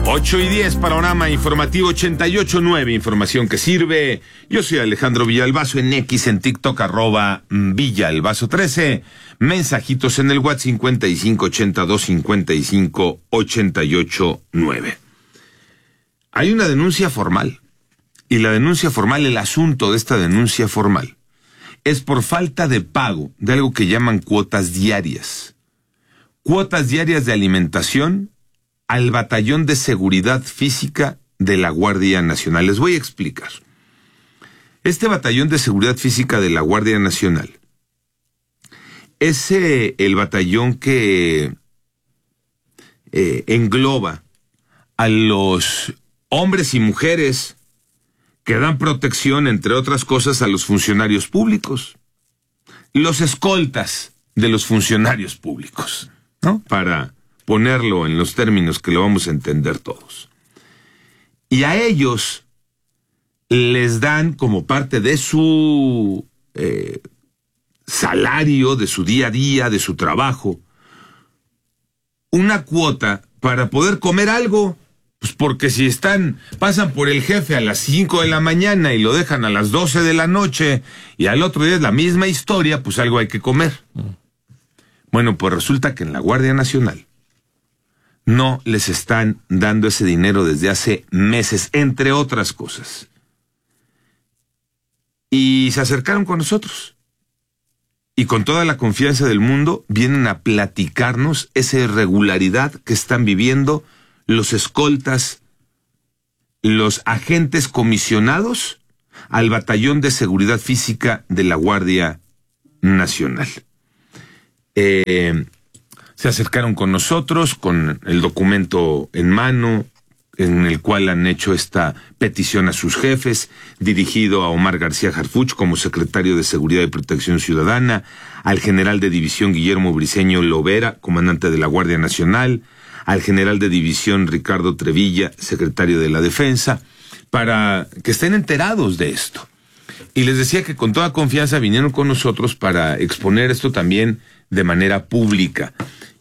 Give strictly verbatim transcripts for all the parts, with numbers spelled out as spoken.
ocho y diez, panorama informativo ochenta y ocho punto nueve, información que sirve. Yo soy Alejandro Villalbazo, en X, en TikTok, arroba Villalbazo trece. Mensajitos en el WhatsApp cincuenta y cinco ochenta y dos cincuenta y cinco ochenta y ocho nueve. Hay una denuncia formal. Y la denuncia formal, el asunto de esta denuncia formal, es por falta de pago de algo que llaman cuotas diarias. Cuotas diarias de alimentación al Batallón de Seguridad Física de la Guardia Nacional. Les voy a explicar. Este Batallón de Seguridad Física de la Guardia Nacional es eh, el batallón que eh, engloba a los hombres y mujeres que dan protección, entre otras cosas, a los funcionarios públicos. Los escoltas de los funcionarios públicos, ¿no? Para ponerlo en los términos que lo vamos a entender todos. Y a ellos les dan, como parte de su eh, salario, de su día a día, de su trabajo, una cuota para poder comer algo. Pues porque si están, pasan por el jefe a las cinco de la mañana y lo dejan a las doce de la noche y al otro día es la misma historia, pues algo hay que comer. Mm. Bueno, pues resulta que en la Guardia Nacional no les están dando ese dinero desde hace meses, entre otras cosas. Y se acercaron con nosotros. Y con toda la confianza del mundo vienen a platicarnos esa irregularidad que están viviendo los escoltas, los agentes comisionados al Batallón de Seguridad Física de la Guardia Nacional. Eh, se acercaron con nosotros, con el documento en mano, en el cual han hecho esta petición a sus jefes, dirigido a Omar García Harfuch como secretario de Seguridad y Protección Ciudadana, al general de división Guillermo Briceño Lovera, comandante de la Guardia Nacional, al general de división Ricardo Trevilla, secretario de la Defensa, para que estén enterados de esto. Y les decía que con toda confianza vinieron con nosotros para exponer esto también de manera pública.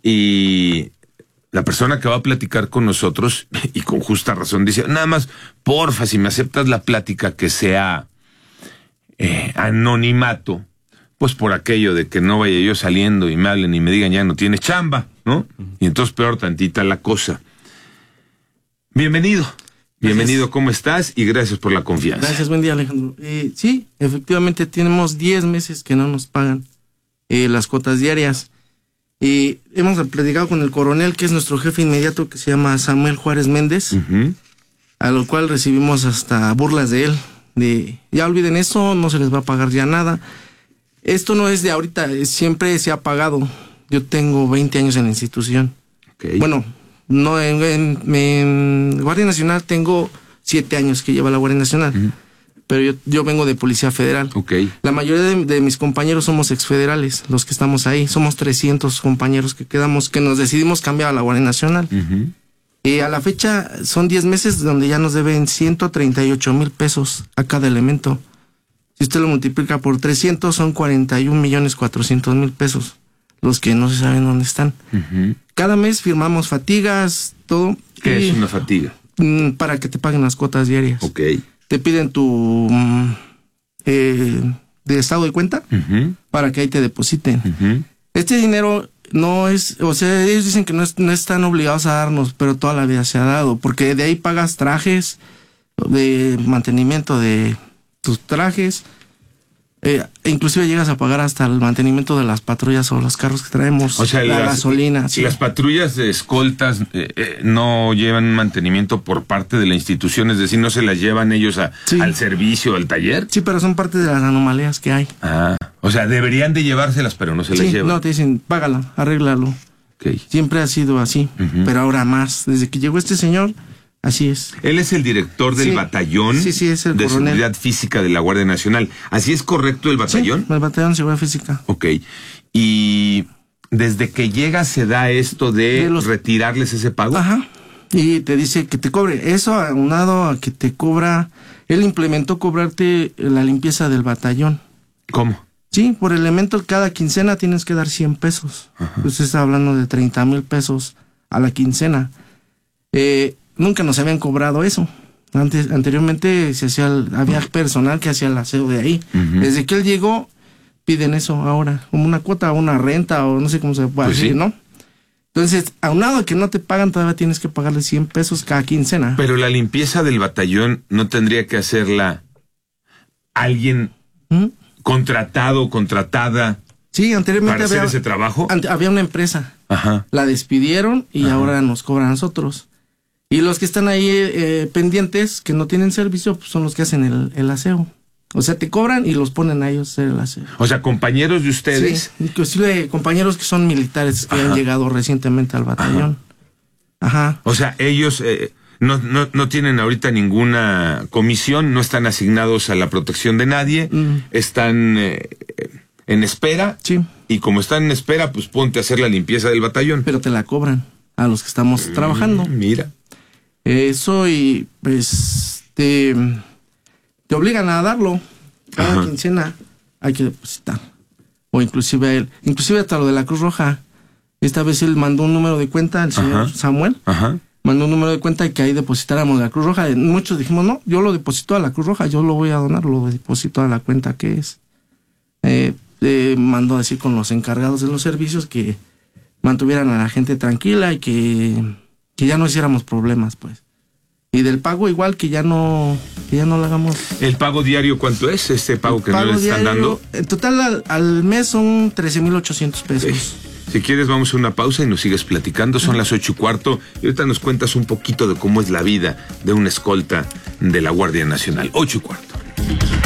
Y la persona que va a platicar con nosotros, y con justa razón, dice, nada más, porfa, si me aceptas la plática que sea eh, anonimato, pues por aquello de que no vaya yo saliendo y me hablen y me digan ya no tienes chamba, ¿no? Y entonces peor tantita la cosa. Bienvenido, bienvenido, gracias. ¿Cómo estás? Y gracias por la confianza. Gracias, buen día, Alejandro. Eh, sí, efectivamente tenemos diez meses que no nos pagan eh, las cuotas diarias. Eh, hemos platicado con el coronel, que es nuestro jefe inmediato, que se llama Samuel Juárez Méndez, uh-huh. a lo cual recibimos hasta burlas de él, de ya olviden eso, no se les va a pagar ya nada. Esto no es de ahorita, siempre se ha pagado. Yo tengo veinte años en la institución. Okay. Bueno, no en, en, en Guardia Nacional tengo siete años que lleva la Guardia Nacional. Uh-huh. Pero yo, yo vengo de Policía Federal. Okay. La mayoría de, de mis compañeros somos exfederales, los que estamos ahí. Somos trescientos compañeros que quedamos, que nos decidimos cambiar a la Guardia Nacional. Uh-huh. Y a la fecha son diez meses donde ya nos deben ciento treinta y ocho mil pesos a cada elemento. Si usted lo multiplica por trescientos, son cuarenta y un millones cuatrocientos mil pesos, los que no se saben dónde están. Uh-huh. Cada mes firmamos fatigas, todo. ¿Qué y, es una fatiga? Para que te paguen las cuotas diarias. Ok. Te piden tu eh, de estado de cuenta, uh-huh. para que ahí te depositen. Uh-huh. Este dinero no es, o sea, ellos dicen que no, es, no están obligados a darnos, pero toda la vida se ha dado, porque de ahí pagas trajes, de mantenimiento de tus trajes, eh, inclusive llegas a pagar hasta el mantenimiento de las patrullas o los carros que traemos, o sea, la las, gasolina. Sí. Las patrullas de escoltas eh, eh, no llevan mantenimiento por parte de la institución, es decir, no se las llevan ellos a, sí. al servicio, al taller. Sí, pero son parte de las anomalías que hay. Ah, o sea, deberían de llevárselas, pero no se sí, las llevan. No, te dicen, págala, arréglalo. Okay. Siempre ha sido así, uh-huh. pero ahora más. Desde que llegó este señor, así es. Él es el director del sí. batallón sí, sí, es el de coronel. Seguridad Física de la Guardia Nacional. ¿Así es correcto el batallón? Sí, el batallón de Seguridad Física. Ok. Y desde que llega se da esto de, de los... retirarles ese pago. Ajá. Y te dice que te cobre. Eso aunado a que te cobra... Él implementó cobrarte la limpieza del batallón. ¿Cómo? Sí, por elemento cada quincena tienes que dar cien pesos. Ajá. Usted está hablando de treinta mil pesos a la quincena. Eh... nunca nos habían cobrado eso. Antes, anteriormente se hacía, el, había personal que hacía el aseo de ahí. Uh-huh. Desde que él llegó, piden eso ahora, como una cuota, una renta, o no sé cómo se puede pues decir, sí. ¿no? Entonces, aunado a que no te pagan, todavía tienes que pagarle cien pesos cada quincena. Pero la limpieza del batallón no tendría que hacerla alguien ¿Mm? contratado o contratada. Sí, anteriormente para había, hacer ese trabajo. Ante, había una empresa. Ajá. La despidieron y Ajá. ahora nos cobran a nosotros. Y los que están ahí eh, pendientes, que no tienen servicio, pues son los que hacen el, el aseo. O sea, te cobran y los ponen a ellos a hacer el aseo. O sea, compañeros de ustedes. Sí, inclusive compañeros que son militares que Ajá. han llegado recientemente al batallón. Ajá. Ajá. O sea, ellos eh, no, no, no tienen ahorita ninguna comisión, no están asignados a la protección de nadie, mm. están eh, en espera. Sí. Y como están en espera, pues ponte a hacer la limpieza del batallón. Pero te la cobran a los que estamos mm, trabajando. Mira. Eso y pues te, te obligan a darlo. Cada Ajá. quincena hay que depositar. O inclusive a él. Inclusive hasta lo de la Cruz Roja. Esta vez él mandó un número de cuenta, el señor Ajá. Samuel. Ajá. Mandó un número de cuenta y que ahí depositáramos la Cruz Roja. Muchos dijimos, no, yo lo deposito a la Cruz Roja, yo lo voy a donar, lo deposito a la cuenta que es. Eh, eh, mandó a decir con los encargados de los servicios que mantuvieran a la gente tranquila y que... que ya no hiciéramos problemas, pues. Y del pago igual, que ya no que ya no lo hagamos. ¿El pago diario cuánto es? Este pago que pago no le están diario, dando. En total al, al mes son trece mil ochocientos pesos. Sí. Si quieres vamos a una pausa y nos sigues platicando. Son las ocho y cuarto y ahorita nos cuentas un poquito de cómo es la vida de una escolta de la Guardia Nacional. Ocho y cuarto.